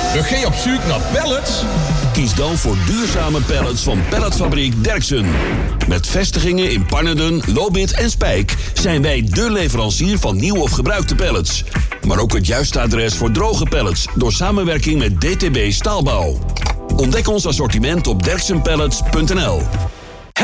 Ga je op zoek naar pallets? Kies dan voor duurzame pallets van Palletfabriek Derksen. Met vestigingen in Pannerden, Lobith en Spijk zijn wij dé leverancier van nieuw of gebruikte pallets. Maar ook het juiste adres voor droge pallets door samenwerking met DTB Staalbouw. Ontdek ons assortiment op derksenpallets.nl.